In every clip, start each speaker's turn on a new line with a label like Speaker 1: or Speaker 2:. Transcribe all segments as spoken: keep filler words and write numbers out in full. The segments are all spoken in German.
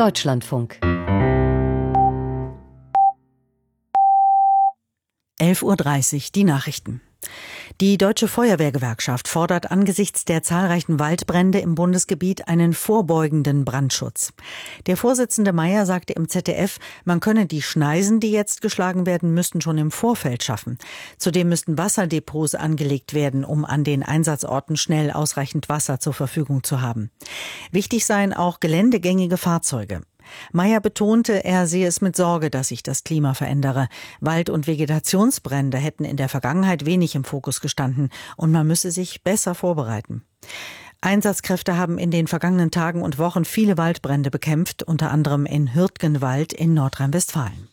Speaker 1: Deutschlandfunk.
Speaker 2: elf Uhr dreißig, die Nachrichten. Die Deutsche Feuerwehrgewerkschaft fordert angesichts der zahlreichen Waldbrände im Bundesgebiet einen vorbeugenden Brandschutz. Der Vorsitzende Mayer sagte im Z D F, man könne die Schneisen, die jetzt geschlagen werden müssten, schon im Vorfeld schaffen. Zudem müssten Wasserdepots angelegt werden, um an den Einsatzorten schnell ausreichend Wasser zur Verfügung zu haben. Wichtig seien auch geländegängige Fahrzeuge. Mayer betonte, er sehe es mit Sorge, dass sich das Klima verändere. Wald- und Vegetationsbrände hätten in der Vergangenheit wenig im Fokus gestanden und man müsse sich besser vorbereiten. Einsatzkräfte haben in den vergangenen Tagen und Wochen viele Waldbrände bekämpft, unter anderem in Hürtgenwald in Nordrhein-Westfalen.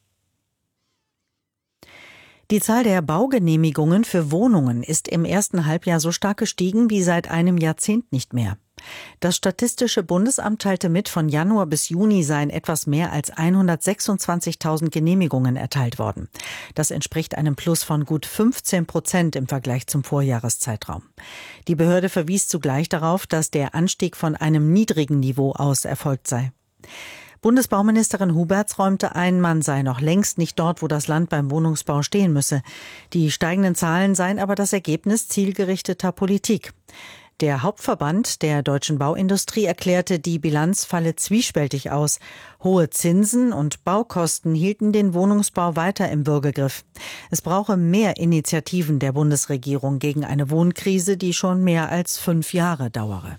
Speaker 2: Die Zahl der Baugenehmigungen für Wohnungen ist im ersten Halbjahr so stark gestiegen wie seit einem Jahrzehnt nicht mehr. Das Statistische Bundesamt teilte mit, von Januar bis Juni seien etwas mehr als hundertsechsundzwanzigtausend Genehmigungen erteilt worden. Das entspricht einem Plus von gut fünfzehn Prozent im Vergleich zum Vorjahreszeitraum. Die Behörde verwies zugleich darauf, dass der Anstieg von einem niedrigen Niveau aus erfolgt sei. Bundesbauministerin Huberts räumte ein, man sei noch längst nicht dort, wo das Land beim Wohnungsbau stehen müsse. Die steigenden Zahlen seien aber das Ergebnis zielgerichteter Politik. Der Hauptverband der deutschen Bauindustrie erklärte, die Bilanz falle zwiespältig aus. Hohe Zinsen und Baukosten hielten den Wohnungsbau weiter im Würgegriff. Es brauche mehr Initiativen der Bundesregierung gegen eine Wohnkrise, die schon mehr als fünf Jahre dauere.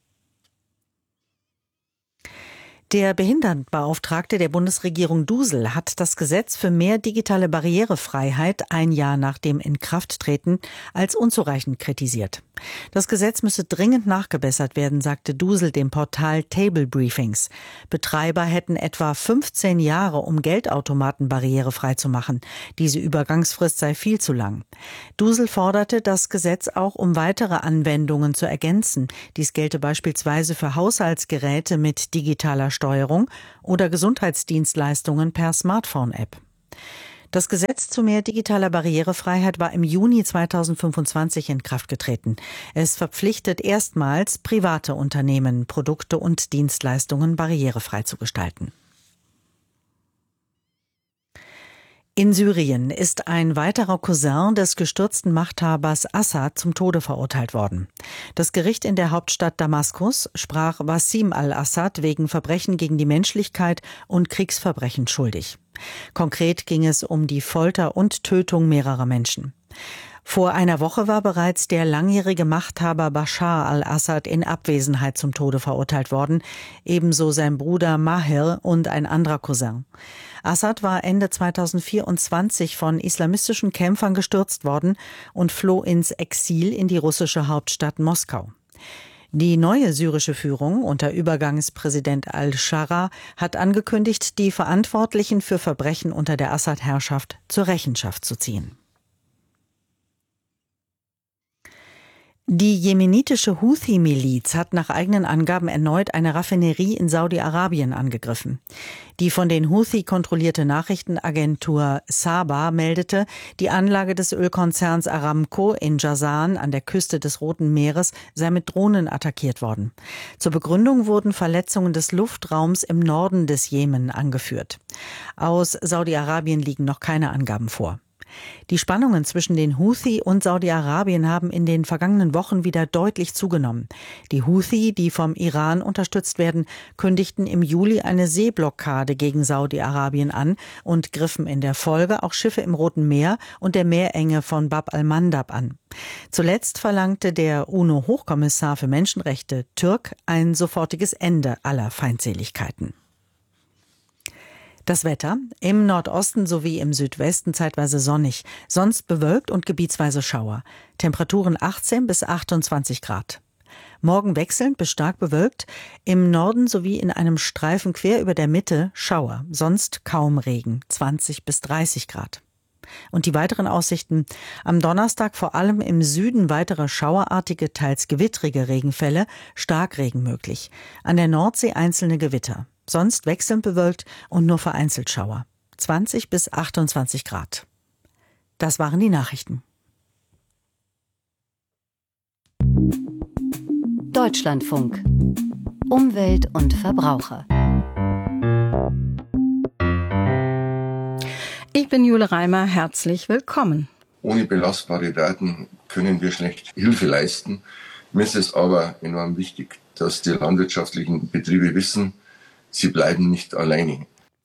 Speaker 2: Der Behindertenbeauftragte der Bundesregierung Dusel hat das Gesetz für mehr digitale Barrierefreiheit ein Jahr nach dem Inkrafttreten als unzureichend kritisiert. Das Gesetz müsse dringend nachgebessert werden, sagte Dusel dem Portal Table Briefings. Betreiber hätten etwa fünfzehn Jahre, um Geldautomaten barrierefrei zu machen. Diese Übergangsfrist sei viel zu lang. Dusel forderte, das Gesetz auch um weitere Anwendungen zu ergänzen. Dies gelte beispielsweise für Haushaltsgeräte mit digitaler Steuerung oder Gesundheitsdienstleistungen per Smartphone-App. Das Gesetz zu mehr digitaler Barrierefreiheit war im Juni zweitausendfünfundzwanzig in Kraft getreten. Es verpflichtet erstmals private Unternehmen, Produkte und Dienstleistungen barrierefrei zu gestalten. In Syrien ist ein weiterer Cousin des gestürzten Machthabers Assad zum Tode verurteilt worden. Das Gericht in der Hauptstadt Damaskus sprach Wassim al-Assad wegen Verbrechen gegen die Menschlichkeit und Kriegsverbrechen schuldig. Konkret ging es um die Folter und Tötung mehrerer Menschen. Vor einer Woche war bereits der langjährige Machthaber Bashar al-Assad in Abwesenheit zum Tode verurteilt worden, ebenso sein Bruder Maher und ein anderer Cousin. Assad war Ende zweitausendvierundzwanzig von islamistischen Kämpfern gestürzt worden und floh ins Exil in die russische Hauptstadt Moskau. Die neue syrische Führung unter Übergangspräsident al-Shara hat angekündigt, die Verantwortlichen für Verbrechen unter der Assad-Herrschaft zur Rechenschaft zu ziehen. Die jemenitische Houthi-Miliz hat nach eigenen Angaben erneut eine Raffinerie in Saudi-Arabien angegriffen. Die von den Houthi kontrollierte Nachrichtenagentur Saba meldete, die Anlage des Ölkonzerns Aramco in Jazan an der Küste des Roten Meeres sei mit Drohnen attackiert worden. Zur Begründung wurden Verletzungen des Luftraums im Norden des Jemen angeführt. Aus Saudi-Arabien liegen noch keine Angaben vor. Die Spannungen zwischen den Houthi und Saudi-Arabien haben in den vergangenen Wochen wieder deutlich zugenommen. Die Houthi, die vom Iran unterstützt werden, kündigten im Juli eine Seeblockade gegen Saudi-Arabien an und griffen in der Folge auch Schiffe im Roten Meer und der Meerenge von Bab al-Mandab an. Zuletzt verlangte der UNO-Hochkommissar für Menschenrechte, Türk, ein sofortiges Ende aller Feindseligkeiten. Das Wetter: im Nordosten sowie im Südwesten zeitweise sonnig, sonst bewölkt und gebietsweise Schauer. Temperaturen achtzehn bis achtundzwanzig Grad. Morgen wechselnd bis stark bewölkt, im Norden sowie in einem Streifen quer über der Mitte Schauer, sonst kaum Regen, zwanzig bis dreißig Grad. Und die weiteren Aussichten: am Donnerstag vor allem im Süden weitere schauerartige, teils gewittrige Regenfälle, Starkregen möglich. An der Nordsee einzelne Gewitter. Sonst wechselnd bewölkt und nur vereinzelt Schauer. zwanzig bis achtundzwanzig Grad. Das waren die Nachrichten.
Speaker 1: Deutschlandfunk. Umwelt und Verbraucher. Ich bin Jule Reimer, herzlich willkommen.
Speaker 3: Ohne belastbare Daten können wir schlecht Hilfe leisten. Mir ist es aber enorm wichtig, dass die landwirtschaftlichen Betriebe wissen, sie bleiben nicht alleine.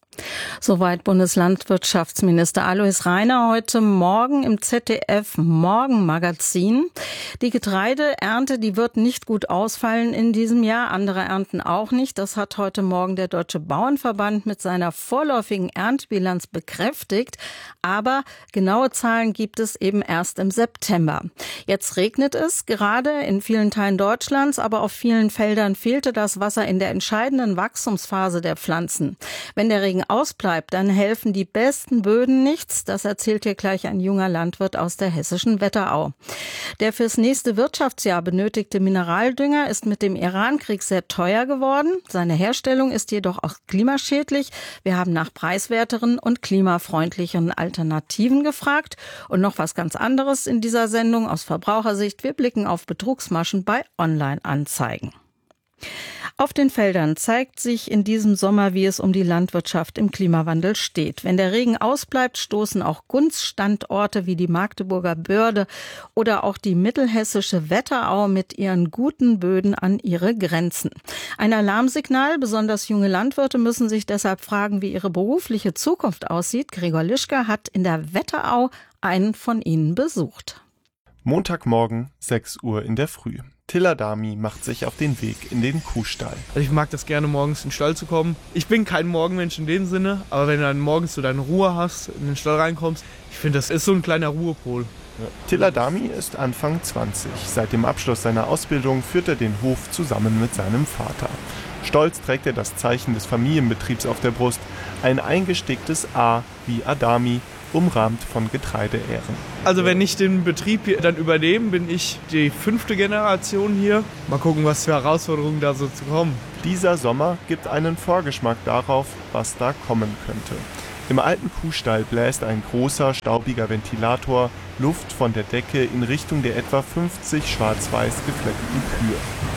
Speaker 1: Soweit Bundeslandwirtschaftsminister Alois Rainer heute Morgen im Z D F Morgenmagazin. Die Getreideernte, die wird nicht gut ausfallen in diesem Jahr, andere Ernten auch nicht. Das hat heute Morgen der Deutsche Bauernverband mit seiner vorläufigen Erntebilanz bekräftigt. Aber genaue Zahlen gibt es eben erst im September. Jetzt regnet es gerade in vielen Teilen Deutschlands, aber auf vielen Feldern fehlte das Wasser in der entscheidenden Wachstumsphase der Pflanzen. Wenn der Regen ausbleibt, dann helfen die besten Böden nichts. Das erzählt hier gleich ein junger Landwirt aus der hessischen Wetterau. Der fürs nächste Wirtschaftsjahr benötigte Mineraldünger ist mit dem Irankrieg sehr teuer geworden. Seine Herstellung ist jedoch auch klimaschädlich. Wir haben nach preiswerteren und klimafreundlicheren Alternativen gefragt. Und noch was ganz anderes in dieser Sendung aus Verbrauchersicht. Wir blicken auf Betrugsmaschen bei Online-Anzeigen. Auf den Feldern zeigt sich in diesem Sommer, wie es um die Landwirtschaft im Klimawandel steht. Wenn der Regen ausbleibt, stoßen auch Gunststandorte wie die Magdeburger Börde oder auch die mittelhessische Wetterau mit ihren guten Böden an ihre Grenzen. Ein Alarmsignal, besonders junge Landwirte müssen sich deshalb fragen, wie ihre berufliche Zukunft aussieht. Gregor Lischka hat in der Wetterau einen von ihnen besucht.
Speaker 4: Montagmorgen, sechs Uhr in der Früh. Tilla Dami macht sich auf den Weg in den Kuhstall.
Speaker 5: Also ich mag das gerne, morgens in den Stall zu kommen. Ich bin kein Morgenmensch in dem Sinne, aber wenn du dann morgens so deine Ruhe hast, in den Stall reinkommst, ich finde, das ist so ein kleiner Ruhepol.
Speaker 4: Ja. Tilla Dami ist Anfang zwanzig. Seit dem Abschluss seiner Ausbildung führt er den Hof zusammen mit seinem Vater. Stolz trägt er das Zeichen des Familienbetriebs auf der Brust, ein eingesticktes A wie Adami, umrahmt von Getreideähren.
Speaker 5: Also wenn ich den Betrieb hier dann übernehme, bin ich die fünfte Generation hier. Mal gucken, was für Herausforderungen da so zu kommen.
Speaker 4: Dieser Sommer gibt einen Vorgeschmack darauf, was da kommen könnte. Im alten Kuhstall bläst ein großer, staubiger Ventilator Luft von der Decke in Richtung der etwa fünfzig schwarz-weiß gefleckten Kühe.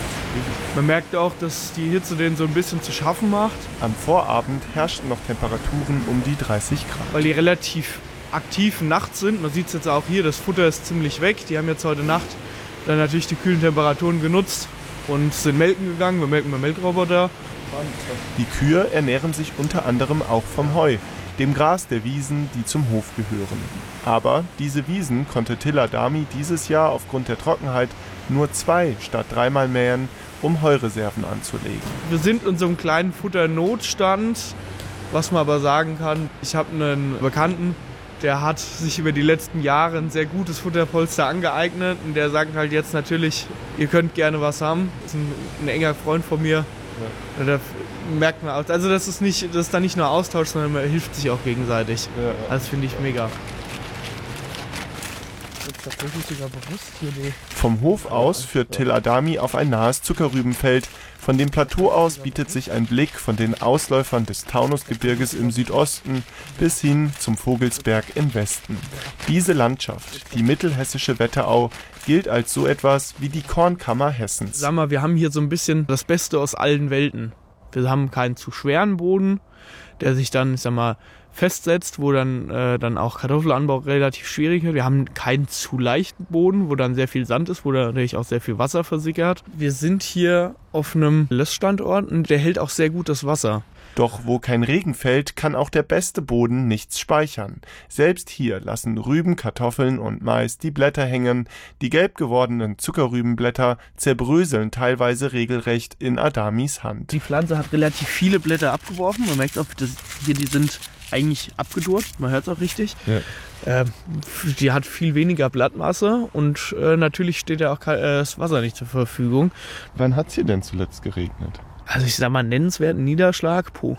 Speaker 5: Man merkt auch, dass die Hitze denen so ein bisschen zu schaffen macht.
Speaker 4: Am Vorabend herrschten noch Temperaturen um die dreißig Grad.
Speaker 5: Weil die relativ aktiv nachts sind. Man sieht es jetzt auch hier, das Futter ist ziemlich weg. Die haben jetzt heute Nacht dann natürlich die kühlen Temperaturen genutzt und sind melken gegangen. Wir melken mit Melkroboter.
Speaker 4: Die Kühe ernähren sich unter anderem auch vom Heu, dem Gras der Wiesen, die zum Hof gehören. Aber diese Wiesen konnte Tilla Dami dieses Jahr aufgrund der Trockenheit nur zwei statt dreimal mähen, um Heureserven anzulegen.
Speaker 5: Wir sind in so einem kleinen Futternotstand. Was man aber sagen kann, ich habe einen Bekannten, der hat sich über die letzten Jahre ein sehr gutes Futterpolster angeeignet. Und der sagt halt jetzt natürlich, ihr könnt gerne was haben. Das ist ein, ein enger Freund von mir. Ja. Da merkt man auch, also das ist nicht, das ist dann nicht nur Austausch, sondern man hilft sich auch gegenseitig. Ja, ja. Das finde ich mega.
Speaker 4: Vom Hof aus führt Tilla Dami auf ein nahes Zuckerrübenfeld. Von dem Plateau aus bietet sich ein Blick von den Ausläufern des Taunusgebirges im Südosten bis hin zum Vogelsberg im Westen. Diese Landschaft, die mittelhessische Wetterau, gilt als so etwas wie die Kornkammer Hessens.
Speaker 5: Sag mal, wir haben hier so ein bisschen das Beste aus allen Welten. Wir haben keinen zu schweren Boden, der sich dann, ich sag mal, festsetzt, wo dann, äh, dann auch Kartoffelanbau relativ schwierig wird. Wir haben keinen zu leichten Boden, wo dann sehr viel Sand ist, wo dann natürlich auch sehr viel Wasser versickert. Wir sind hier auf einem Lössstandort und der hält auch sehr gut das Wasser.
Speaker 4: Doch wo kein Regen fällt, kann auch der beste Boden nichts speichern. Selbst hier lassen Rüben, Kartoffeln und Mais die Blätter hängen. Die gelb gewordenen Zuckerrübenblätter zerbröseln teilweise regelrecht in Adamis Hand.
Speaker 5: Die Pflanze hat relativ viele Blätter abgeworfen. Man merkt auch, dass hier die sind eigentlich abgedurrt. Man hört es auch richtig. Ja. Ähm, die hat viel weniger Blattmasse und äh, natürlich steht ja auch kein, äh, das Wasser nicht zur Verfügung.
Speaker 4: Wann hat es hier denn zuletzt geregnet?
Speaker 5: Also ich sag mal, nennenswerten Niederschlag, puh.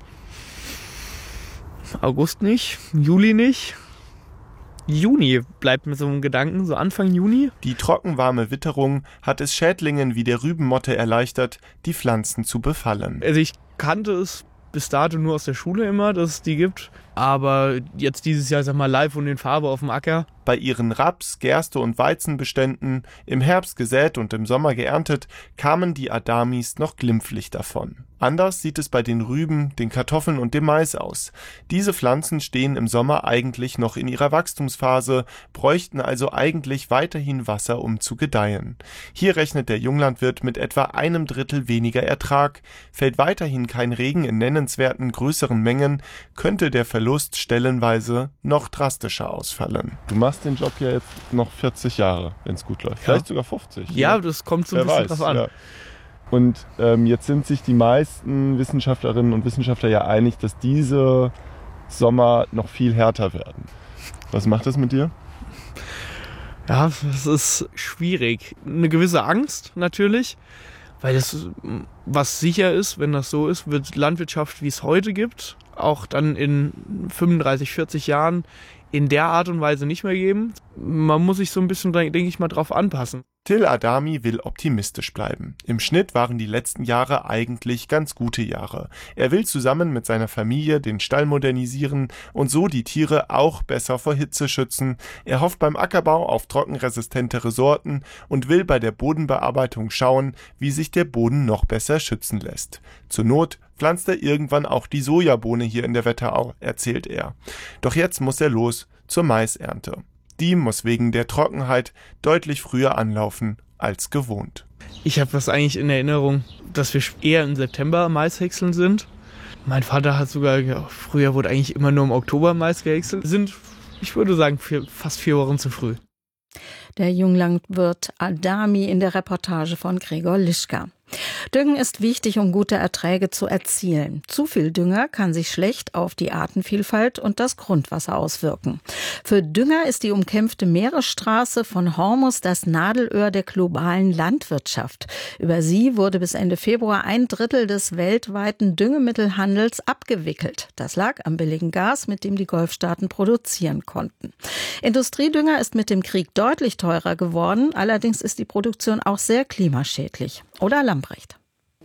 Speaker 5: August nicht, Juli nicht. Juni bleibt mir so ein Gedanken, so Anfang Juni.
Speaker 4: Die trockenwarme Witterung hat es Schädlingen wie der Rübenmotte erleichtert, die Pflanzen zu befallen.
Speaker 5: Also ich kannte es bis dato nur aus der Schule immer, dass es die gibt. Aber jetzt dieses Jahr, sag mal, live und in Farbe auf dem Acker.
Speaker 4: Bei ihren Raps-, Gerste- und Weizenbeständen, im Herbst gesät und im Sommer geerntet, kamen die Adamis noch glimpflich davon. Anders sieht es bei den Rüben, den Kartoffeln und dem Mais aus. Diese Pflanzen stehen im Sommer eigentlich noch in ihrer Wachstumsphase, bräuchten also eigentlich weiterhin Wasser, um zu gedeihen. Hier rechnet der Junglandwirt mit etwa einem Drittel weniger Ertrag. Fällt weiterhin kein Regen in nennenswerten größeren Mengen, könnte der Verlust stellenweise noch drastischer ausfallen. Du machst den Job ja jetzt noch vierzig Jahre, wenn es gut läuft. Ja. Vielleicht sogar fünfzig.
Speaker 5: Ja, das kommt so ein
Speaker 4: Wer
Speaker 5: bisschen
Speaker 4: weiß,
Speaker 5: drauf an.
Speaker 4: Ja. Und ähm, jetzt sind sich die meisten Wissenschaftlerinnen und Wissenschaftler ja einig, dass diese Sommer noch viel härter werden. Was macht das mit dir?
Speaker 5: Ja, das ist schwierig. Eine gewisse Angst natürlich, weil das, was sicher ist, wenn das so ist, wird Landwirtschaft, wie es heute gibt, auch dann in fünfunddreißig, vierzig Jahren in der Art und Weise nicht mehr geben. Man muss sich so ein bisschen, denke ich mal, drauf anpassen.
Speaker 4: Till Adami will optimistisch bleiben. Im Schnitt waren die letzten Jahre eigentlich ganz gute Jahre. Er will zusammen mit seiner Familie den Stall modernisieren und so die Tiere auch besser vor Hitze schützen. Er hofft beim Ackerbau auf trockenresistentere Sorten und will bei der Bodenbearbeitung schauen, wie sich der Boden noch besser schützen lässt. Zur Not pflanzt er irgendwann auch die Sojabohne hier in der Wetterau, erzählt er. Doch jetzt muss er los zur Maisernte. Die muss wegen der Trockenheit deutlich früher anlaufen als gewohnt.
Speaker 5: Ich habe das eigentlich in Erinnerung, dass wir eher im September Mais häckseln sind. Mein Vater hat sogar, ja, früher wurde eigentlich immer nur im Oktober Mais gehäckselt. Sind, ich würde sagen, vier, fast vier Wochen zu früh.
Speaker 1: Der Junglandwirt Adami in der Reportage von Gregor Lischka. Düngen ist wichtig, um gute Erträge zu erzielen. Zu viel Dünger kann sich schlecht auf die Artenvielfalt und das Grundwasser auswirken. Für Dünger ist die umkämpfte Meeresstraße von Hormuz das Nadelöhr der globalen Landwirtschaft. Über sie wurde bis Ende Februar ein Drittel des weltweiten Düngemittelhandels abgewickelt. Das lag am billigen Gas, mit dem die Golfstaaten produzieren konnten. Industriedünger ist mit dem Krieg deutlich teurer geworden. Allerdings ist die Produktion auch sehr klimaschädlich. Oder Lambrecht.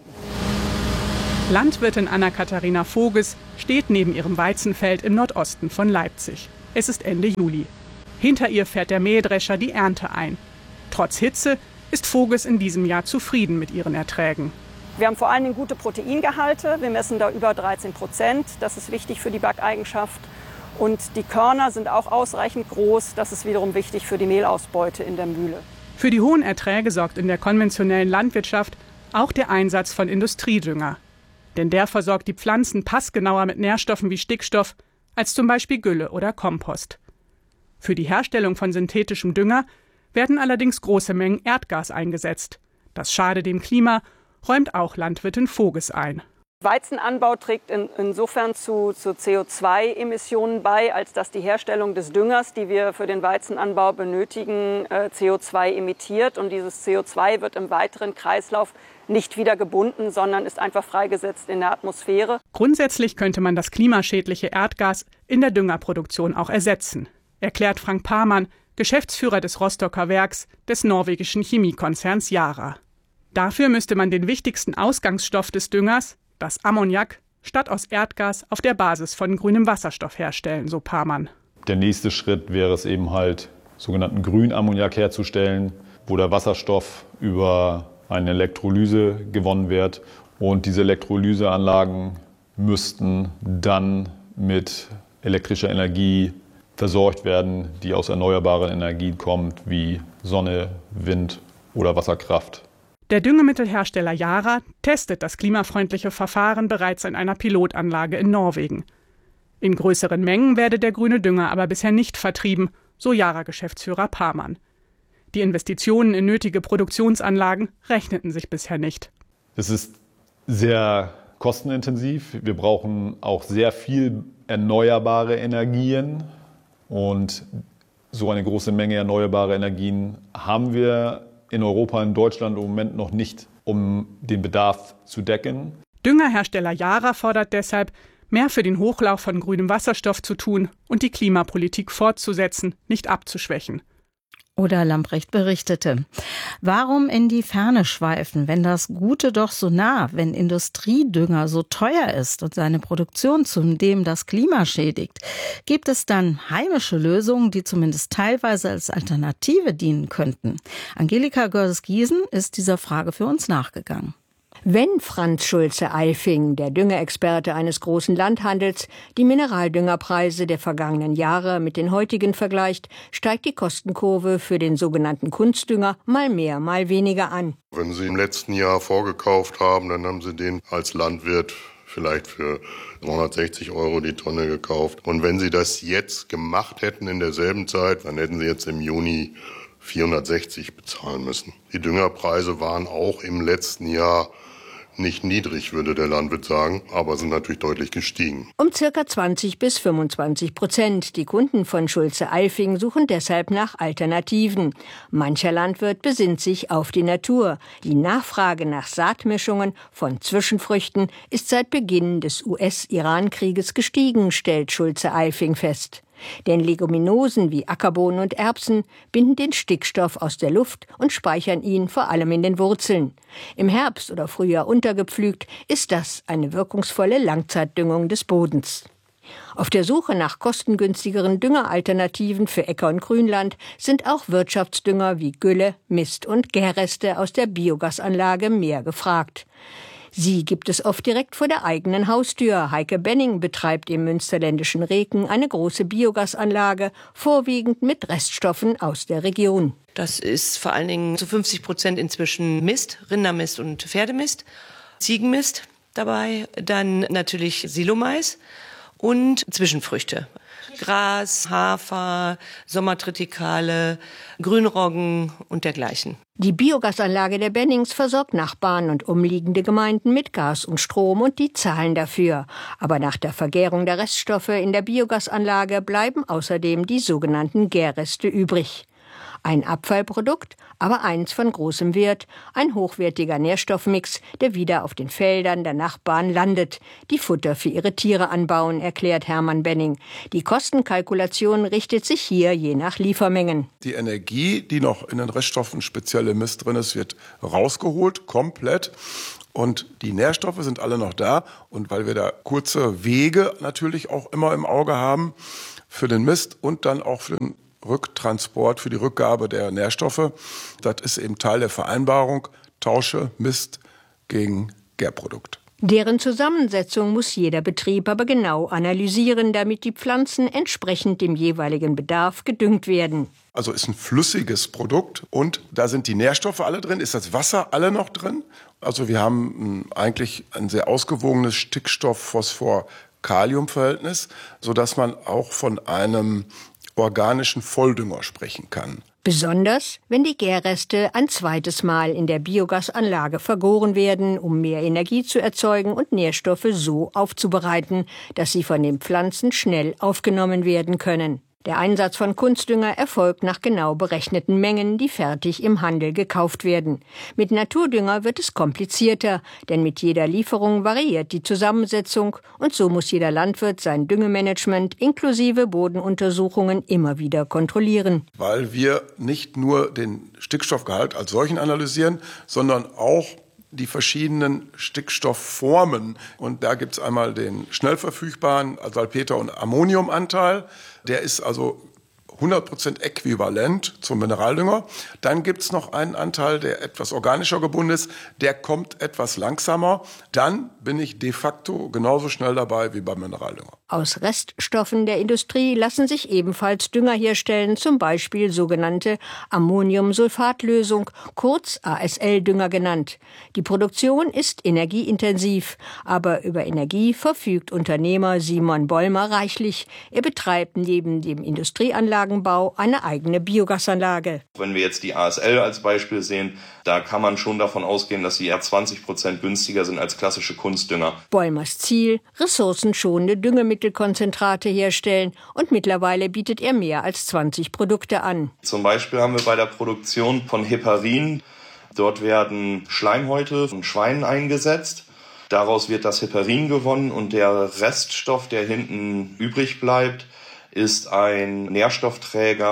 Speaker 6: Landwirtin Anna-Katharina Voges steht neben ihrem Weizenfeld im Nordosten von Leipzig. Es ist Ende Juli. Hinter ihr fährt der Mähdrescher die Ernte ein. Trotz Hitze ist Voges in diesem Jahr zufrieden mit ihren Erträgen.
Speaker 7: Wir haben vor allen Dingen gute Proteingehalte. Wir messen da über dreizehn Prozent. Das ist wichtig für die Backeigenschaft. Und die Körner sind auch ausreichend groß. Das ist wiederum wichtig für die Mehlausbeute in der Mühle.
Speaker 6: Für die hohen Erträge sorgt in der konventionellen Landwirtschaft auch der Einsatz von Industriedünger. Denn der versorgt die Pflanzen passgenauer mit Nährstoffen wie Stickstoff als zum Beispiel Gülle oder Kompost. Für die Herstellung von synthetischem Dünger werden allerdings große Mengen Erdgas eingesetzt. Das schadet dem Klima, räumt auch Landwirtin Voges ein.
Speaker 7: Weizenanbau trägt in, insofern zu, zu C O zwei Emissionen bei, als dass die Herstellung des Düngers, die wir für den Weizenanbau benötigen, äh, C O zwei emittiert. Und dieses C O zwei wird im weiteren Kreislauf nicht wieder gebunden, sondern ist einfach freigesetzt in der Atmosphäre.
Speaker 6: Grundsätzlich könnte man das klimaschädliche Erdgas in der Düngerproduktion auch ersetzen, erklärt Frank Pamann, Geschäftsführer des Rostocker Werks des norwegischen Chemiekonzerns Yara. Dafür müsste man den wichtigsten Ausgangsstoff des Düngers, das Ammoniak, statt aus Erdgas auf der Basis von grünem Wasserstoff herstellen, so Pamann.
Speaker 8: Der nächste Schritt wäre es eben halt, sogenannten Grünammoniak herzustellen, wo der Wasserstoff über eine Elektrolyse gewonnen wird. Und diese Elektrolyseanlagen müssten dann mit elektrischer Energie versorgt werden, die aus erneuerbaren Energien kommt, wie Sonne, Wind oder Wasserkraft.
Speaker 6: Der Düngemittelhersteller Yara testet das klimafreundliche Verfahren bereits in einer Pilotanlage in Norwegen. In größeren Mengen werde der grüne Dünger aber bisher nicht vertrieben, so Yara-Geschäftsführer Pamann. Die Investitionen in nötige Produktionsanlagen rechneten sich bisher nicht.
Speaker 8: Es ist sehr kostenintensiv. Wir brauchen auch sehr viel erneuerbare Energien. Und so eine große Menge erneuerbare Energien haben wir in Europa, in Deutschland im Moment noch nicht, um den Bedarf zu decken.
Speaker 6: Düngerhersteller Yara fordert deshalb, mehr für den Hochlauf von grünem Wasserstoff zu tun und die Klimapolitik fortzusetzen, nicht abzuschwächen.
Speaker 1: Oder Lamprecht berichtete. Warum in die Ferne schweifen, wenn das Gute doch so nah, wenn Industriedünger so teuer ist und seine Produktion zudem das Klima schädigt? Gibt es dann heimische Lösungen, die zumindest teilweise als Alternative dienen könnten? Angelika Görres-Giesen ist dieser Frage für uns nachgegangen.
Speaker 9: Wenn Franz Schulze-Eifing, der Düngerexperte eines großen Landhandels, die Mineraldüngerpreise der vergangenen Jahre mit den heutigen vergleicht, steigt die Kostenkurve für den sogenannten Kunstdünger mal mehr, mal weniger an.
Speaker 10: Wenn Sie im letzten Jahr vorgekauft haben, dann haben Sie den als Landwirt vielleicht für dreihundertsechzig Euro die Tonne gekauft. Und wenn Sie das jetzt gemacht hätten in derselben Zeit, dann hätten Sie jetzt im Juni vierhundertsechzig bezahlen müssen. Die Düngerpreise waren auch im letzten Jahr nicht niedrig, würde der Landwirt sagen, aber sind natürlich deutlich gestiegen.
Speaker 9: Um circa zwanzig bis fünfundzwanzig Prozent. Die Kunden von Schulze-Eifing suchen deshalb nach Alternativen. Mancher Landwirt besinnt sich auf die Natur. Die Nachfrage nach Saatmischungen von Zwischenfrüchten ist seit Beginn des U S-Iran-Krieges gestiegen, stellt Schulze-Eifing fest. Denn Leguminosen wie Ackerbohnen und Erbsen binden den Stickstoff aus der Luft und speichern ihn vor allem in den Wurzeln. Im Herbst oder Frühjahr untergepflügt ist das eine wirkungsvolle Langzeitdüngung des Bodens. Auf der Suche nach kostengünstigeren Düngeralternativen für Äcker und Grünland sind auch Wirtschaftsdünger wie Gülle, Mist und Gärreste aus der Biogasanlage mehr gefragt. Sie gibt es oft direkt vor der eigenen Haustür. Heike Benning betreibt im münsterländischen Reken eine große Biogasanlage, vorwiegend mit Reststoffen aus der Region.
Speaker 11: Das ist vor allen Dingen zu fünfzig Prozent inzwischen Mist, Rindermist und Pferdemist, Ziegenmist dabei, dann natürlich Silomais und Zwischenfrüchte. Gras, Hafer, Sommertritikale, Grünroggen und dergleichen.
Speaker 9: Die Biogasanlage der Bennings versorgt Nachbarn und umliegende Gemeinden mit Gas und Strom und die zahlen dafür. Aber nach der Vergärung der Reststoffe in der Biogasanlage bleiben außerdem die sogenannten Gärreste übrig. Ein Abfallprodukt, aber eins von großem Wert, ein hochwertiger Nährstoffmix, der wieder auf den Feldern der Nachbarn landet, die Futter für ihre Tiere anbauen, erklärt Hermann Benning. Die Kostenkalkulation richtet sich hier je nach Liefermengen.
Speaker 12: Die Energie, die noch in den Reststoffen speziell im Mist drin ist, wird rausgeholt, komplett. Und die Nährstoffe sind alle noch da. Und weil wir da kurze Wege natürlich auch immer im Auge haben für den Mist und dann auch für den Rücktransport, für die Rückgabe der Nährstoffe. Das ist eben Teil der Vereinbarung, tausche Mist gegen Gärprodukt.
Speaker 9: Deren Zusammensetzung muss jeder Betrieb aber genau analysieren, damit die Pflanzen entsprechend dem jeweiligen Bedarf gedüngt werden.
Speaker 12: Also ist ein flüssiges Produkt und da sind die Nährstoffe alle drin, ist das Wasser alle noch drin. Also wir haben eigentlich ein sehr ausgewogenes Stickstoff-Phosphor-Kalium-Verhältnis, sodass man auch von einem organischen Volldünger sprechen kann.
Speaker 9: Besonders, wenn die Gärreste ein zweites Mal in der Biogasanlage vergoren werden, um mehr Energie zu erzeugen und Nährstoffe so aufzubereiten, dass sie von den Pflanzen schnell aufgenommen werden können. Der Einsatz von Kunstdünger erfolgt nach genau berechneten Mengen, die fertig im Handel gekauft werden. Mit Naturdünger wird es komplizierter, denn mit jeder Lieferung variiert die Zusammensetzung und so muss jeder Landwirt sein Düngemanagement inklusive Bodenuntersuchungen immer wieder kontrollieren.
Speaker 12: Weil wir nicht nur den Stickstoffgehalt als solchen analysieren, sondern auch die verschiedenen Stickstoffformen. Und da gibt es einmal den schnell verfügbaren Salpeter- und Ammoniumanteil. Der ist also hundert Prozent äquivalent zum Mineraldünger. Dann gibt es noch einen Anteil, der etwas organischer gebunden ist. Der kommt etwas langsamer. Dann bin ich de facto genauso schnell dabei wie beim Mineraldünger.
Speaker 9: Aus Reststoffen der Industrie lassen sich ebenfalls Dünger herstellen, zum Beispiel sogenannte Ammoniumsulfatlösung, kurz A S L-Dünger genannt. Die Produktion ist energieintensiv, aber über Energie verfügt Unternehmer Simon Bollmer reichlich. Er betreibt neben dem Industrieanlagenbau eine eigene Biogasanlage.
Speaker 13: Wenn wir jetzt die A S L als Beispiel sehen, da kann man schon davon ausgehen, dass sie eher zwanzig Prozent günstiger sind als klassische Kunstdünger.
Speaker 9: Bollmers Ziel, ressourcenschonende Düngemittelkonzentrate herstellen und mittlerweile bietet er mehr als zwanzig Produkte an.
Speaker 13: Zum Beispiel haben wir bei der Produktion von Heparin, dort werden Schleimhäute von Schweinen eingesetzt. Daraus wird das Heparin gewonnen und der Reststoff, der hinten übrig bleibt, ist ein Nährstoffträger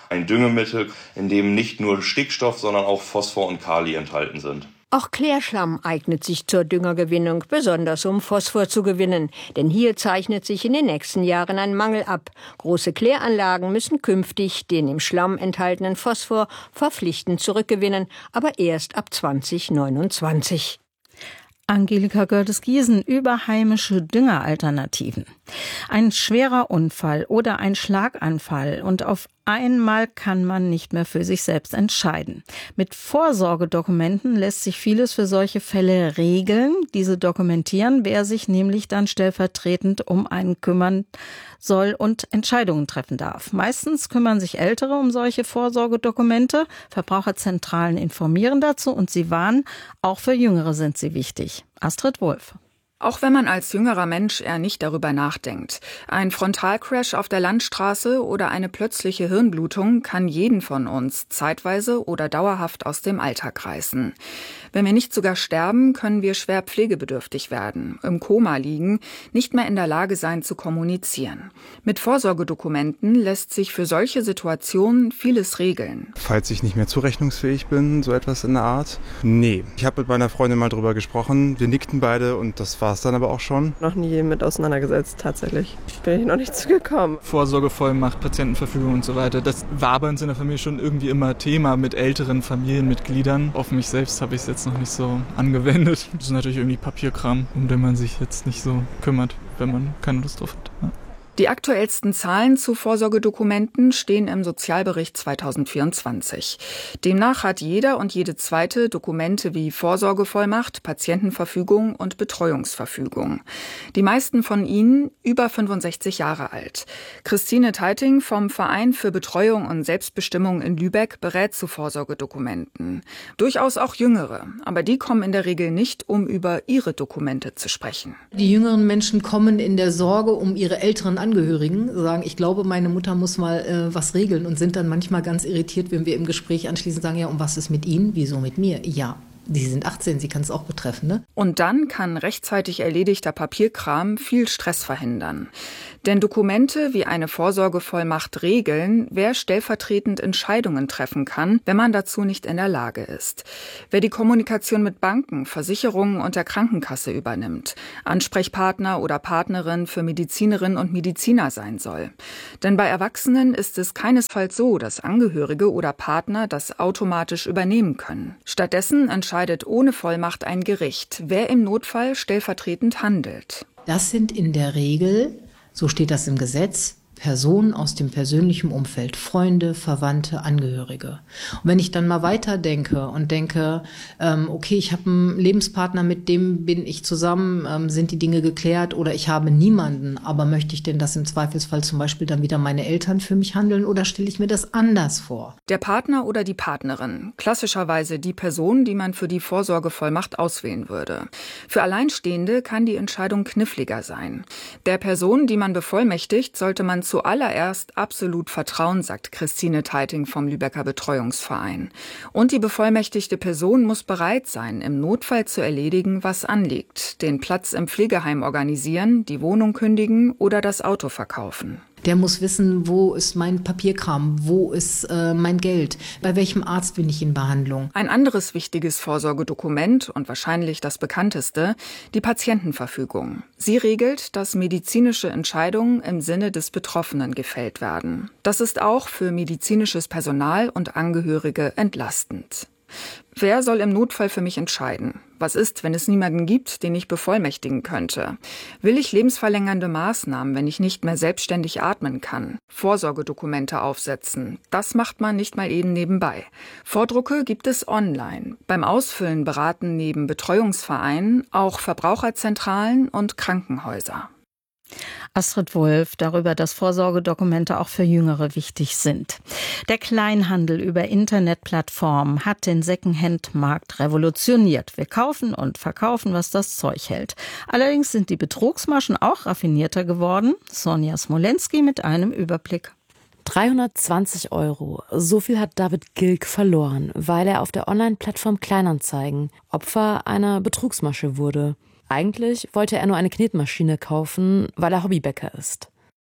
Speaker 13: ein Düngemittel, in dem nicht nur Stickstoff, sondern auch Phosphor und Kali enthalten sind.
Speaker 9: Auch Klärschlamm eignet sich zur Düngergewinnung, besonders um Phosphor zu gewinnen. Denn hier zeichnet sich in den nächsten Jahren ein Mangel ab. Große Kläranlagen müssen künftig den im Schlamm enthaltenen Phosphor verpflichtend zurückgewinnen, aber erst ab zwanzig neunundzwanzig.
Speaker 1: Angelika Gördes-Giesen über heimische Düngeralternativen. Ein schwerer Unfall oder ein Schlaganfall und auf einmal kann man nicht mehr für sich selbst entscheiden. Mit Vorsorgedokumenten lässt sich vieles für solche Fälle regeln. Diese dokumentieren, wer sich nämlich dann stellvertretend um einen kümmern soll und Entscheidungen treffen darf. Meistens kümmern sich Ältere um solche Vorsorgedokumente. Verbraucherzentralen informieren dazu und sie warnen, auch für Jüngere sind sie wichtig. Astrid Wolf.
Speaker 14: Auch wenn man als jüngerer Mensch eher nicht darüber nachdenkt. Ein Frontalcrash auf der Landstraße oder eine plötzliche Hirnblutung kann jeden von uns zeitweise oder dauerhaft aus dem Alltag reißen. Wenn wir nicht sogar sterben, können wir schwer pflegebedürftig werden, im Koma liegen, nicht mehr in der Lage sein zu kommunizieren. Mit Vorsorgedokumenten lässt sich für solche Situationen vieles regeln.
Speaker 15: Falls ich nicht mehr zurechnungsfähig bin, so etwas in der Art? Nee. Ich habe mit meiner Freundin mal drüber gesprochen, wir nickten beide und das war es dann aber auch schon.
Speaker 16: Noch nie mit auseinandergesetzt, tatsächlich. Bin ich noch nicht zugekommen.
Speaker 17: Vorsorgevollmacht, Patientenverfügung und so weiter. Das war bei uns in der Familie schon irgendwie immer Thema mit älteren Familienmitgliedern. Auf mich selbst habe ich es jetzt noch nicht so angewendet. Das ist natürlich irgendwie Papierkram, um den man sich jetzt nicht so kümmert, wenn man keine Lust drauf hat. Ja.
Speaker 14: Die aktuellsten Zahlen zu Vorsorgedokumenten stehen im Sozialbericht zweitausendvierundzwanzig. Demnach hat jeder und jede zweite Dokumente wie Vorsorgevollmacht, Patientenverfügung und Betreuungsverfügung. Die meisten von ihnen über fünfundsechzig Jahre alt. Christine Teiting vom Verein für Betreuung und Selbstbestimmung in Lübeck berät zu Vorsorgedokumenten. Durchaus auch Jüngere, aber die kommen in der Regel nicht, um über ihre Dokumente zu sprechen.
Speaker 18: Die jüngeren Menschen kommen in der Sorge um ihre älteren Angehörigen, sagen, ich glaube, meine Mutter muss mal äh, was regeln und sind dann manchmal ganz irritiert, wenn wir im Gespräch anschließend sagen, ja, und was ist mit Ihnen? Wieso mit mir? Ja, die sind achtzehn, sie kann es auch betreffen, ne?
Speaker 14: Und dann kann rechtzeitig erledigter Papierkram viel Stress verhindern. Denn Dokumente wie eine Vorsorgevollmacht regeln, wer stellvertretend Entscheidungen treffen kann, wenn man dazu nicht in der Lage ist. Wer die Kommunikation mit Banken, Versicherungen und der Krankenkasse übernimmt. Ansprechpartner oder Partnerin für Medizinerinnen und Mediziner sein soll. Denn bei Erwachsenen ist es keinesfalls so, dass Angehörige oder Partner das automatisch übernehmen können. Stattdessen entscheidet ohne Vollmacht ein Gericht, wer im Notfall stellvertretend handelt.
Speaker 18: Das sind in der Regel, so steht das im Gesetz, Personen aus dem persönlichen Umfeld, Freunde, Verwandte, Angehörige. Und wenn ich dann mal weiterdenke und denke, ähm, okay, ich habe einen Lebenspartner, mit dem bin ich zusammen, ähm, sind die Dinge geklärt oder ich habe niemanden, aber möchte ich denn, dass im Zweifelsfall zum Beispiel dann wieder meine Eltern für mich handeln oder stelle ich mir das anders vor?
Speaker 14: Der Partner oder die Partnerin, klassischerweise die Person, die man für die Vorsorgevollmacht auswählen würde. Für Alleinstehende kann die Entscheidung kniffliger sein. Der Person, die man bevollmächtigt, sollte man zuallererst absolut vertrauen, sagt Christine Teiting vom Lübecker Betreuungsverein. Und die bevollmächtigte Person muss bereit sein, im Notfall zu erledigen, was anliegt. Den Platz im Pflegeheim organisieren, die Wohnung kündigen oder das Auto verkaufen.
Speaker 18: Der muss wissen, wo ist mein Papierkram, wo ist äh, mein Geld, bei welchem Arzt bin ich in Behandlung.
Speaker 14: Ein anderes wichtiges Vorsorgedokument und wahrscheinlich das bekannteste, die Patientenverfügung. Sie regelt, dass medizinische Entscheidungen im Sinne des Betroffenen gefällt werden. Das ist auch für medizinisches Personal und Angehörige entlastend. Wer soll im Notfall für mich entscheiden? Was ist, wenn es niemanden gibt, den ich bevollmächtigen könnte? Will ich lebensverlängernde Maßnahmen, wenn ich nicht mehr selbstständig atmen kann? Vorsorgedokumente aufsetzen. Das macht man nicht mal eben nebenbei. Vordrucke gibt es online. Beim Ausfüllen beraten neben Betreuungsvereinen auch Verbraucherzentralen und Krankenhäuser.
Speaker 1: Astrid Wolf darüber, dass Vorsorgedokumente auch für Jüngere wichtig sind. Der Kleinhandel über Internetplattformen hat den Secondhand-Markt revolutioniert. Wir kaufen und verkaufen, was das Zeug hält. Allerdings sind die Betrugsmaschen auch raffinierter geworden. Sonja Smolenski mit einem Überblick.
Speaker 19: dreihundertzwanzig Euro. So viel hat David Gilk verloren, weil er auf der Online-Plattform Kleinanzeigen Opfer einer Betrugsmasche wurde. Eigentlich wollte er nur eine Knetmaschine kaufen, weil er Hobbybäcker ist.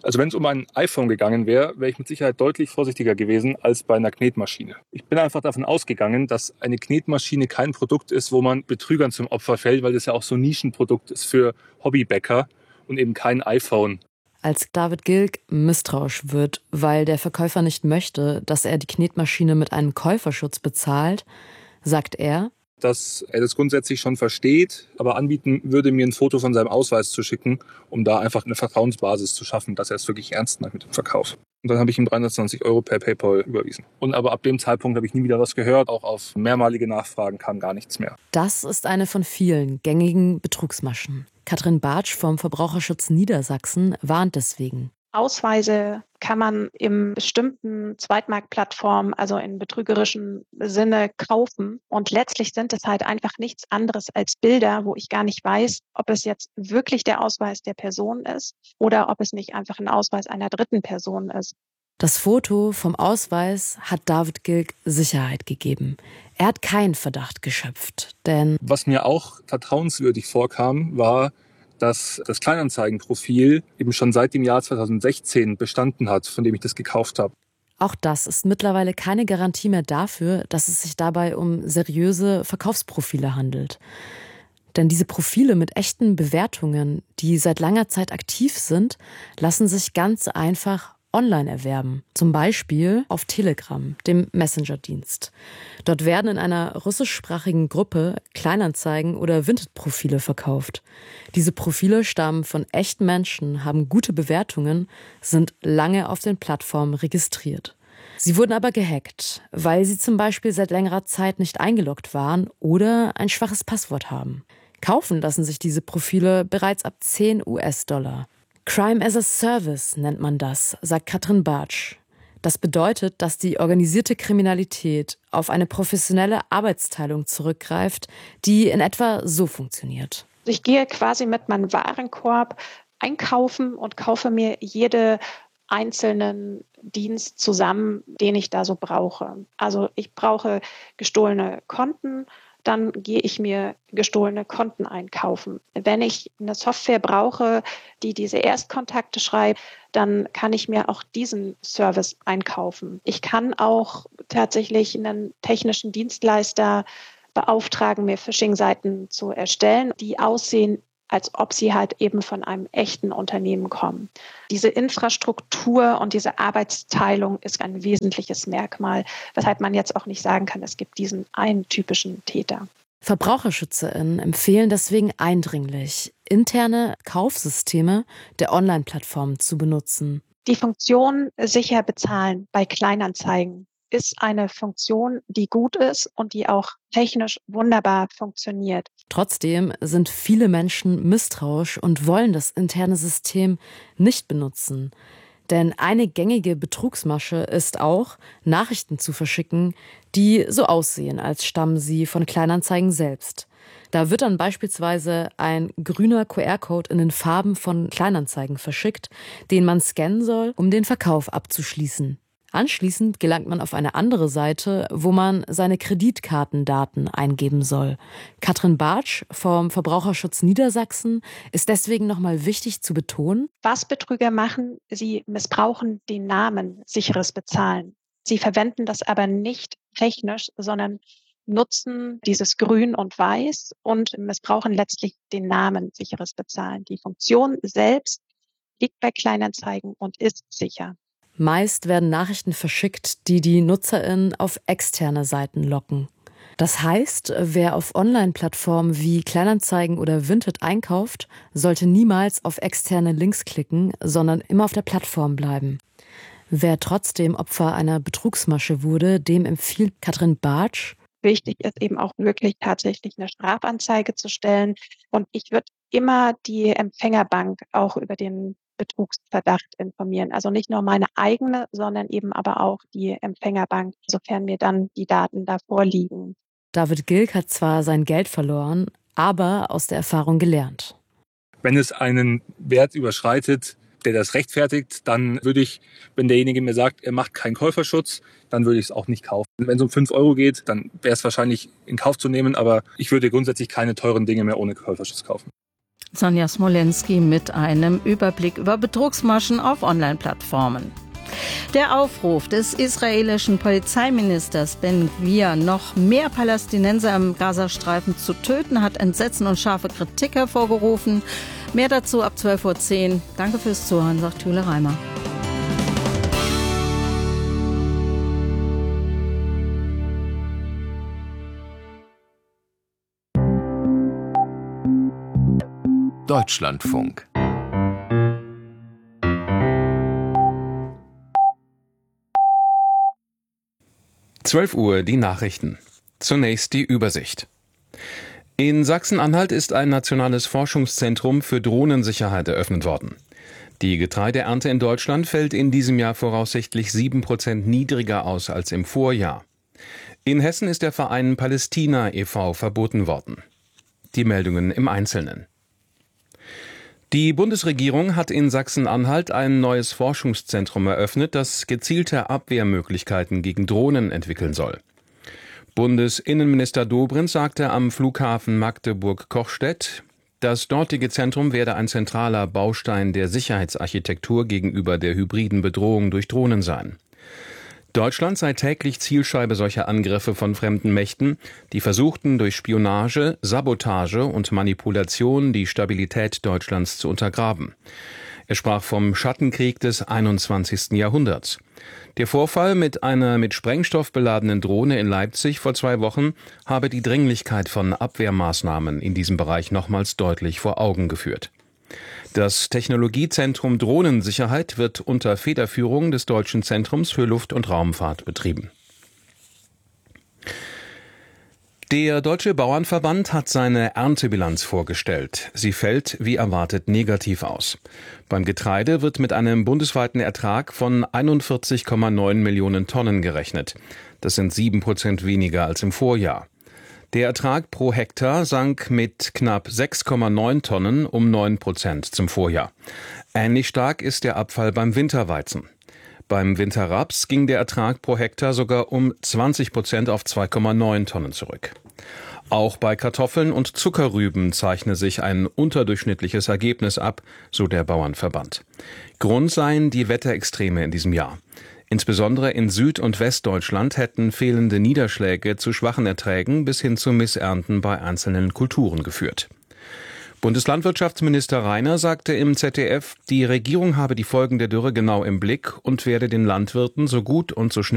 Speaker 20: Also wenn es um ein iPhone gegangen wäre, wäre ich mit Sicherheit deutlich vorsichtiger gewesen als bei einer Knetmaschine. Ich bin einfach davon ausgegangen, dass eine Knetmaschine kein Produkt ist, wo man Betrügern zum Opfer fällt, weil das ja auch so ein Nischenprodukt ist für Hobbybäcker und eben kein iPhone.
Speaker 19: Als David Gilg misstrauisch wird, weil der Verkäufer nicht möchte, dass er die Knetmaschine mit einem Käuferschutz bezahlt, sagt er,
Speaker 20: dass er das grundsätzlich schon versteht, aber anbieten würde, mir ein Foto von seinem Ausweis zu schicken, um da einfach eine Vertrauensbasis zu schaffen, dass er es wirklich ernst meint mit dem Verkauf. Und dann habe ich ihm dreihundertzwanzig Euro per PayPal überwiesen. Und aber ab dem Zeitpunkt habe ich nie wieder was gehört. Auch auf mehrmalige Nachfragen kam gar nichts mehr.
Speaker 19: Das ist eine von vielen gängigen Betrugsmaschen. Katrin Bartsch vom Verbraucherschutz Niedersachsen warnt deswegen.
Speaker 21: Ausweise kann man im bestimmten Zweitmarktplattformen, also in betrügerischem Sinne, kaufen. Und letztlich sind es halt einfach nichts anderes als Bilder, wo ich gar nicht weiß, ob es jetzt wirklich der Ausweis der Person ist oder ob es nicht einfach ein Ausweis einer dritten Person ist.
Speaker 19: Das Foto vom Ausweis hat David Gilg Sicherheit gegeben. Er hat keinen Verdacht geschöpft, denn
Speaker 20: was mir auch vertrauenswürdig vorkam, war, dass das Kleinanzeigenprofil eben schon seit dem Jahr zweitausendsechzehn bestanden hat, von dem ich das gekauft habe.
Speaker 19: Auch das ist mittlerweile keine Garantie mehr dafür, dass es sich dabei um seriöse Verkaufsprofile handelt. Denn diese Profile mit echten Bewertungen, die seit langer Zeit aktiv sind, lassen sich ganz einfach online erwerben. Zum Beispiel auf Telegram, dem Messenger-Dienst. Dort werden in einer russischsprachigen Gruppe Kleinanzeigen oder Vinted-Profile verkauft. Diese Profile stammen von echten Menschen, haben gute Bewertungen, sind lange auf den Plattformen registriert. Sie wurden aber gehackt, weil sie zum Beispiel seit längerer Zeit nicht eingeloggt waren oder ein schwaches Passwort haben. Kaufen lassen sich diese Profile bereits ab zehn US-Dollar. Crime as a Service nennt man das, sagt Katrin Bartsch. Das bedeutet, dass die organisierte Kriminalität auf eine professionelle Arbeitsteilung zurückgreift, die in etwa so funktioniert.
Speaker 21: Ich gehe quasi mit meinem Warenkorb einkaufen und kaufe mir jede einzelnen Dienst zusammen, den ich da so brauche. Also ich brauche gestohlene Konten, dann gehe ich mir gestohlene Konten einkaufen. Wenn ich eine Software brauche, die diese Erstkontakte schreibt, dann kann ich mir auch diesen Service einkaufen. Ich kann auch tatsächlich einen technischen Dienstleister beauftragen, mir Phishing-Seiten zu erstellen, die aussehen, als ob sie halt eben von einem echten Unternehmen kommen. Diese Infrastruktur und diese Arbeitsteilung ist ein wesentliches Merkmal, weshalb man jetzt auch nicht sagen kann, es gibt diesen einen typischen Täter.
Speaker 19: VerbraucherschützerInnen empfehlen deswegen eindringlich, interne Kaufsysteme der Online-Plattformen zu benutzen.
Speaker 21: Die Funktion sicher bezahlen bei Kleinanzeigen ist eine Funktion, die gut ist und die auch technisch wunderbar funktioniert.
Speaker 19: Trotzdem sind viele Menschen misstrauisch und wollen das interne System nicht benutzen. Denn eine gängige Betrugsmasche ist auch, Nachrichten zu verschicken, die so aussehen, als stammen sie von Kleinanzeigen selbst. Da wird dann beispielsweise ein grüner Q R-Code in den Farben von Kleinanzeigen verschickt, den man scannen soll, um den Verkauf abzuschließen. Anschließend gelangt man auf eine andere Seite, wo man seine Kreditkartendaten eingeben soll. Katrin Bartsch vom Verbraucherschutz Niedersachsen ist deswegen nochmal wichtig zu betonen:
Speaker 21: Was Betrüger machen, sie missbrauchen den Namen sicheres Bezahlen. Sie verwenden das aber nicht technisch, sondern nutzen dieses Grün und Weiß und missbrauchen letztlich den Namen sicheres Bezahlen. Die Funktion selbst liegt bei Kleinanzeigen und ist sicher.
Speaker 19: Meist werden Nachrichten verschickt, die die NutzerInnen auf externe Seiten locken. Das heißt, wer auf Online-Plattformen wie Kleinanzeigen oder Vinted einkauft, sollte niemals auf externe Links klicken, sondern immer auf der Plattform bleiben. Wer trotzdem Opfer einer Betrugsmasche wurde, dem empfiehlt Katrin Bartsch:
Speaker 21: Wichtig ist eben auch wirklich tatsächlich eine Strafanzeige zu stellen. Und ich würde immer die Empfängerbank auch über den Betrugsverdacht informieren. Also nicht nur meine eigene, sondern eben aber auch die Empfängerbank, sofern mir dann die Daten da vorliegen.
Speaker 19: David Gilg hat zwar sein Geld verloren, aber aus der Erfahrung gelernt.
Speaker 20: Wenn es einen Wert überschreitet, der das rechtfertigt, dann würde ich, wenn derjenige mir sagt, er macht keinen Käuferschutz, dann würde ich es auch nicht kaufen. Wenn es um fünf Euro geht, dann wäre es wahrscheinlich in Kauf zu nehmen, aber ich würde grundsätzlich keine teuren Dinge mehr ohne Käuferschutz kaufen.
Speaker 1: Sonja Smolenski mit einem Überblick über Betrugsmaschen auf Online-Plattformen. Der Aufruf des israelischen Polizeiministers Ben Gvir, noch mehr Palästinenser im Gazastreifen zu töten, hat Entsetzen und scharfe Kritik hervorgerufen. Mehr dazu ab zwölf Uhr zehn. Danke fürs Zuhören, sagt Jule Reimer.
Speaker 2: Deutschlandfunk. zwölf Uhr die Nachrichten. Zunächst die Übersicht. In Sachsen-Anhalt ist ein nationales Forschungszentrum für Drohnensicherheit eröffnet worden. Die Getreideernte in Deutschland fällt in diesem Jahr voraussichtlich sieben Prozent niedriger aus als im Vorjahr. In Hessen ist der Verein Palästina e V verboten worden. Die Meldungen im Einzelnen. Die Bundesregierung hat in Sachsen-Anhalt ein neues Forschungszentrum eröffnet, das gezielte Abwehrmöglichkeiten gegen Drohnen entwickeln soll. Bundesinnenminister Dobrindt sagte am Flughafen Magdeburg-Kochstedt, das dortige Zentrum werde ein zentraler Baustein der Sicherheitsarchitektur gegenüber der hybriden Bedrohung durch Drohnen sein. Deutschland sei täglich Zielscheibe solcher Angriffe von fremden Mächten, die versuchten, durch Spionage, Sabotage und Manipulation die Stabilität Deutschlands zu untergraben. Er sprach vom Schattenkrieg des einundzwanzigsten Jahrhunderts. Der Vorfall mit einer mit Sprengstoff beladenen Drohne in Leipzig vor zwei Wochen habe die Dringlichkeit von Abwehrmaßnahmen in diesem Bereich nochmals deutlich vor Augen geführt. Das Technologiezentrum Drohnensicherheit wird unter Federführung des Deutschen Zentrums für Luft- und Raumfahrt betrieben. Der Deutsche Bauernverband hat seine Erntebilanz vorgestellt. Sie fällt, wie erwartet, negativ aus. Beim Getreide wird mit einem bundesweiten Ertrag von einundvierzig Komma neun Millionen Tonnen gerechnet. Das sind sieben Prozent weniger als im Vorjahr. Der Ertrag pro Hektar sank mit knapp sechs Komma neun Tonnen um neun Prozent zum Vorjahr. Ähnlich stark ist der Abfall beim Winterweizen. Beim Winterraps ging der Ertrag pro Hektar sogar um zwanzig Prozent auf zwei Komma neun Tonnen zurück. Auch bei Kartoffeln und Zuckerrüben zeichne sich ein unterdurchschnittliches Ergebnis ab, so der Bauernverband. Grund seien die Wetterextreme in diesem Jahr. Insbesondere in Süd- und Westdeutschland hätten fehlende Niederschläge zu schwachen Erträgen bis hin zu Missernten bei einzelnen Kulturen geführt. Bundeslandwirtschaftsminister Rainer sagte im Z D F, die Regierung habe die Folgen der Dürre genau im Blick und werde den Landwirten so gut und so schnell